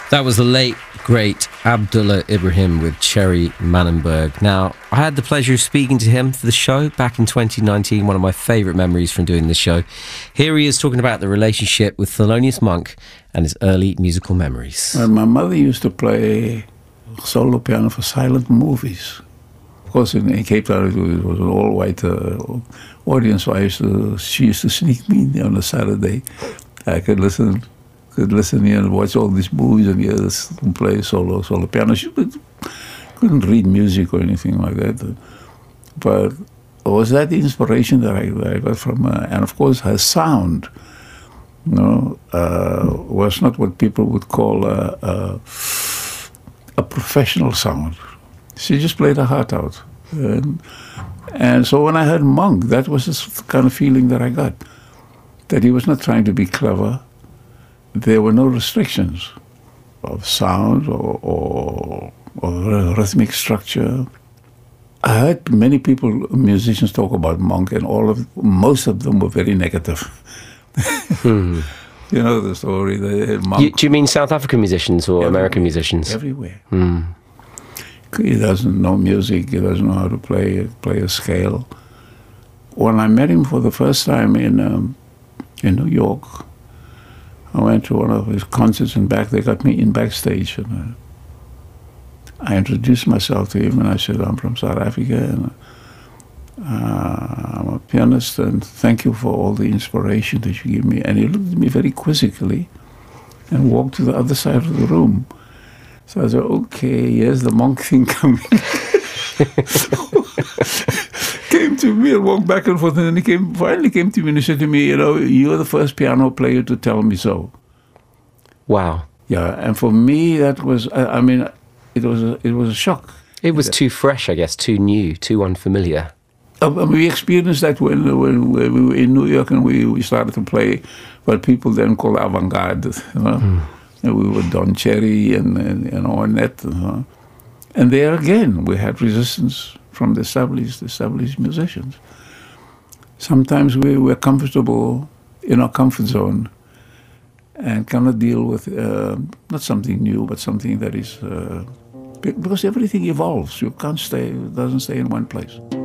That was the late, great Abdullah Ibrahim with Cherry Mannenberg. Now, I had the pleasure of speaking to him for the show back in 2019, one of my favourite memories from doing this show. Here he is talking about the relationship with Thelonious Monk and his early musical memories. Well, my mother used to play solo piano for silent movies. Of course, in Cape Town, it was an all-white audience, so she used to sneak me on a Saturday. I could listen here and watch all these movies and hear this play solo piano. She couldn't read music or anything like that. But was that the inspiration that I got from her? And of course, her sound, was not what people would call a professional sound. She just played her heart out. And so when I heard Monk, that was the kind of feeling that I got, that he was not trying to be clever. There were no restrictions of sound or rhythmic structure. I heard many people, musicians, talk about Monk, and most of them were very negative. You know the story. Do you mean South African musicians or American musicians? Everywhere. He doesn't know music. He doesn't know how to play a scale. When I met him for the first time in New York, I went to one of his concerts and they got me in backstage. And I introduced myself to him and I said, I'm from South Africa and I'm a pianist and thank you for all the inspiration that you give me. And he looked at me very quizzically and walked to the other side of the room. So I said, okay, here's the Monk thing coming. Came to me and walked back and forth, and then he finally came to me and he said to me, you're the first piano player to tell me so. Wow. Yeah, and for me that was, it was a shock. It was too fresh, I guess, too new, too unfamiliar. We experienced that when we were in New York and we started to play what people then call avant-garde. And we were Don Cherry and Ornette. And there again, we had resistance from the established musicians. Sometimes we were comfortable in our comfort zone and cannot deal with not something new, but something that is because everything evolves. You can't stay; it doesn't stay in one place.